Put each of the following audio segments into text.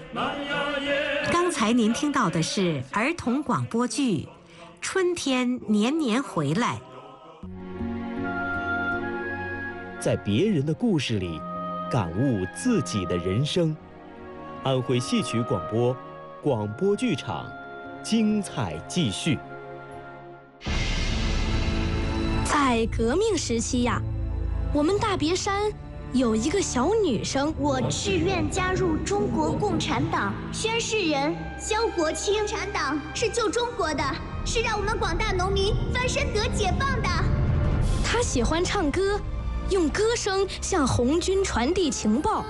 刚才您听到的是儿童广播剧《春天年年回来》。 在别人的故事里，感悟自己的人生。安徽戏曲广播，广播剧场，精彩继续。 在革命时期呀，我们大别山有一个小女生， 我志愿加入中国共产党。宣誓人萧国清。共产党是救中国的，是让我们广大农民翻身得解放的。 她喜欢唱歌，用歌声向红军传递情报。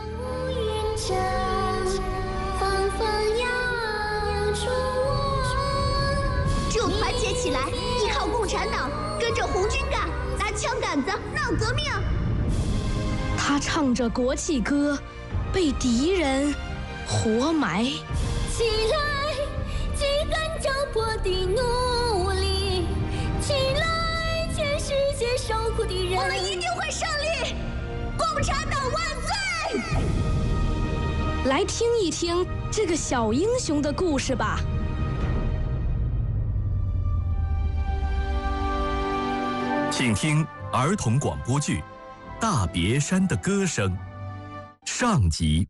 只有团结起来，依靠共产党，跟着红军干，拿枪杆子闹革命。 他唱着国际歌，被敌人活埋。 起来，紧跟着迫的努力，起来，全世界受苦的人。 我们一定会胜利！共产党万岁！ 来听一听这个小英雄的故事吧。 请听儿童广播剧《大别山的歌声》上集。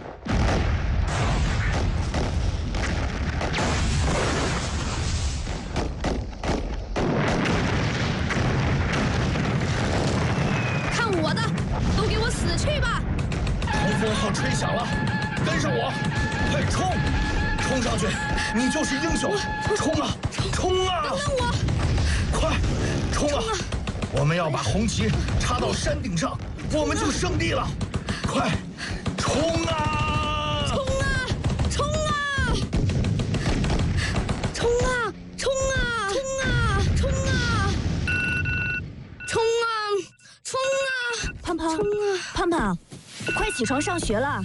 看我的，都给我死去吧！ 冲锋号吹响了，跟上我，快冲！冲上去，你就是英雄！冲啊，冲啊！ 等等我！ 快，冲啊！我们要把红旗插到山顶上，我们就胜利了！快，冲啊！ 冲啊！冲啊！冲啊！冲啊！冲啊！冲啊！冲啊！冲啊！ 胖胖， 冲啊！ 胖胖，快起床上学了。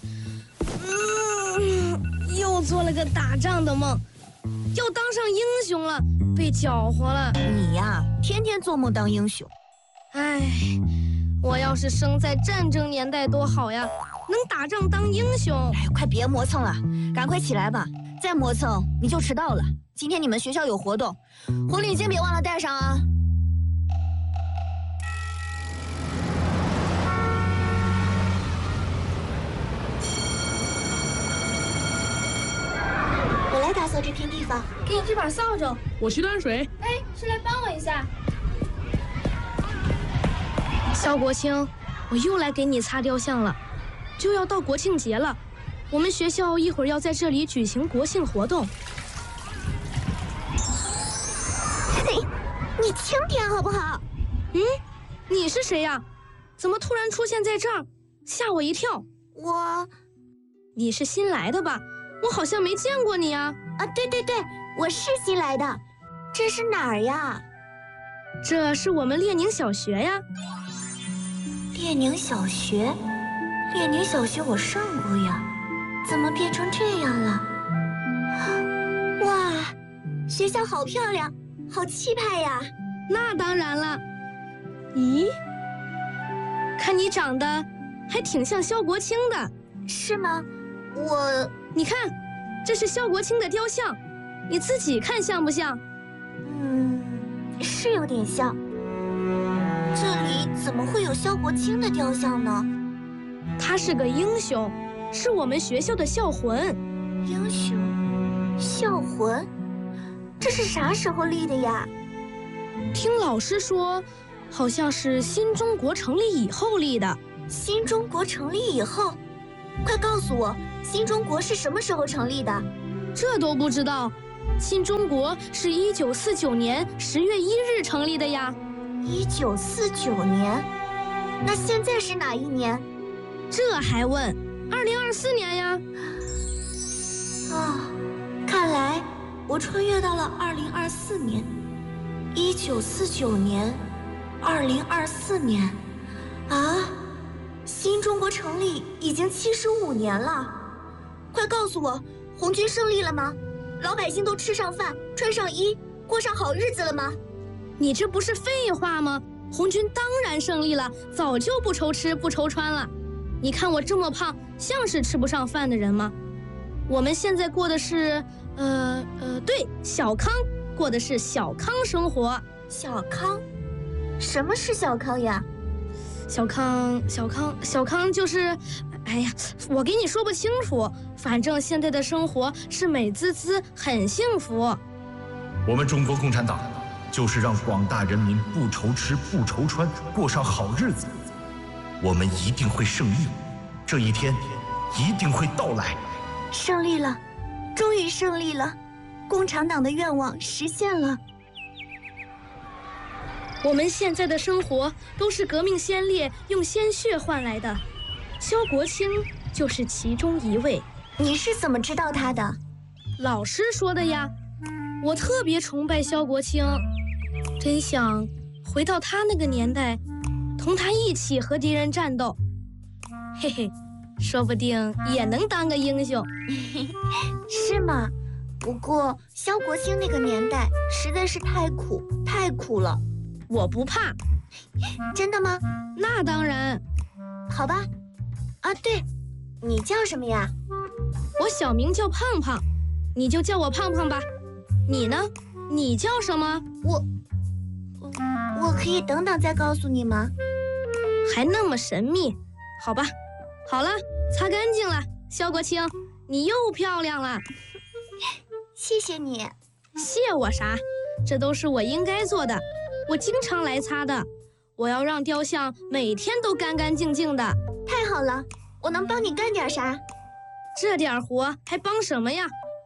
又做了个打仗的梦，要当上英雄了，被搅和了。 你呀，天天做梦当英雄。 唉，我要是生在战争年代多好呀，能打仗当英雄。 哎，快别磨蹭了，赶快起来吧，再磨蹭你就迟到了。今天你们学校有活动，红领巾别忘了带上啊。 我来打扫这片地方， 给你这把扫帚， 我去端水。 哎，是来帮我一下。 肖国清，我又来给你擦雕像了，就要到国庆节了，我们学校一会儿要在这里举行国庆活动。 你轻点好不好？ 你是谁呀？怎么突然出现在这儿？吓我一跳。你是新来的吧？我好像没见过你啊。 啊，对，我是新来的。这是哪儿呀？ 这是我们列宁小学呀。 列宁小学？列宁小学我上过呀，怎么变成这样了？哇，学校好漂亮，好气派呀！ 那当然了。咦，看你长得还挺像萧国清的。 是吗？ 你看，这是萧国清的雕像，你自己看像不像？ 是有点像。这里怎么会有萧国清的雕像呢？ 他是个英雄，是我们学校的校魂。 英雄，校魂，这是啥时候立的呀？ 听老师说，好像是新中国成立以后立的。 新中国成立以后？快告诉我，新中国是什么时候成立的？ 这都不知道。新中国是1949年10月1日成立的呀。 1949年？那现在是哪一年？ 这还问？2024年呀。 看来我穿越到了2024年。1949年，2024年，新中国成立已经75年了。快告诉我，红军胜利了吗？老百姓都吃上饭，穿上衣，过上好日子了吗？ 你这不是废话吗？红军当然胜利了，早就不愁吃不愁穿了。你看我这么胖，像是吃不上饭的人吗？ 我们现在过的是，对，小康，过的是小康生活。 小康？什么是小康呀？ 小康就是，哎呀，我给你说不清楚。反正现在的生活是美滋滋，很幸福。 我们中国共产党就是让广大人民不愁吃不愁穿，过上好日子。我们一定会胜利，这一天一定会到来。 胜利了，终于胜利了，共产党的愿望实现了。 我们现在的生活都是革命先烈用鲜血换来的，萧国清就是其中一位。 你是怎么知道他的？ 老师说的呀。我特别崇拜萧国清，真想回到他那个年代，同他一起和敌人战斗。嘿嘿，说不定也能当个英雄。 是吗？不过萧国清那个年代实在是太苦了。 我不怕。 真的吗？ 那当然。 好吧。啊，对，你叫什么呀？ 我小名叫胖胖，你就叫我胖胖吧。你呢？你叫什么？ 我可以等等再告诉你吗？ 还那么神秘？好吧。好了，擦干净了。萧国清，你又漂亮了。 谢谢你。 谢我啥？这都是我应该做的。我经常来擦的。我要让雕像每天都干干净净的。 太好了，我能帮你干点啥？ 这点活还帮什么呀？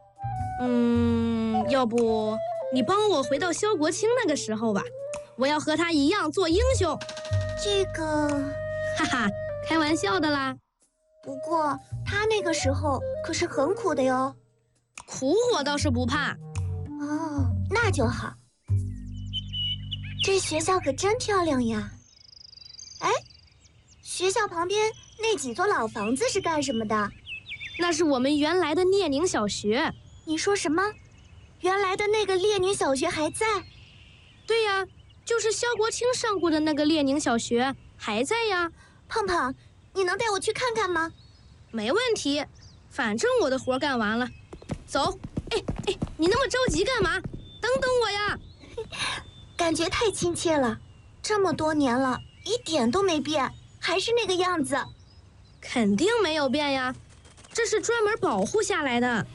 要不你帮我回到萧国清那个时候吧，我要和他一样做英雄。 这个， 哈哈，开玩笑的啦。 不过他那个时候可是很苦的哟。 苦我倒是不怕。 哦，那就好。这学校可真漂亮呀。哎，学校旁边那几座老房子是干什么的？ 那是我们原来的列宁小学。 你说什么？原来的那个列宁小学还在？ 对呀，就是萧国清上过的那个列宁小学还在呀。 胖胖，你能带我去看看吗？ 没问题，反正我的活干完了。走。哎，你那么着急干嘛？等等我呀。 感觉太亲切了，这么多年了，一点都没变，还是那个样子。 肯定没有变呀，这是专门保护下来的。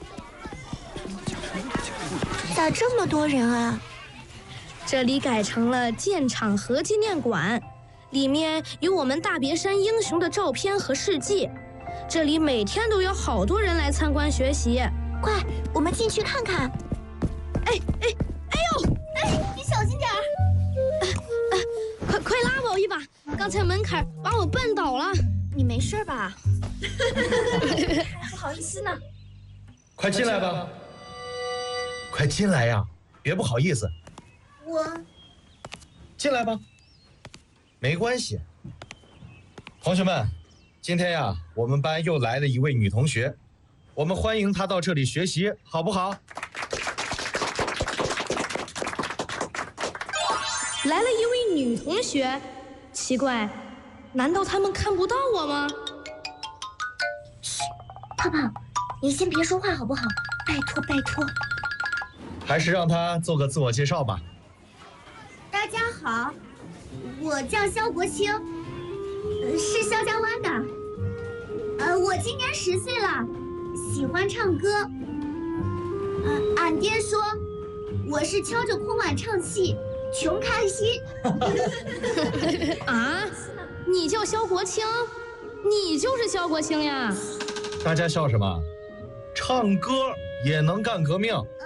咋这么多人啊？ 这里改成了建厂核纪念馆，里面有我们大别山英雄的照片和事迹。这里每天都有好多人来参观学习。 快，我们进去看看。 哎呦！ 哎，你小心点儿！快拉我一把！刚才门槛把我绊倒了。 你没事吧？ 不好意思呢。 快进来吧。快进来呀！别不好意思。 我进来吧。没关系。同学们，今天呀，我们班又来了一位女同学，我们欢迎她到这里学习，好不好？ 来了一位女同学，奇怪，难道他们看不到我吗？ 嘘，胖胖，你先别说话好不好？拜托拜托。 还是让她做个自我介绍吧。 大家好，我叫萧国清，是萧家湾的。我今年10岁了，喜欢唱歌。俺爹说我是敲着空碗唱戏，穷开心。 啊，你叫萧国清？你就是萧国清呀？ 大家笑什么？唱歌也能干革命。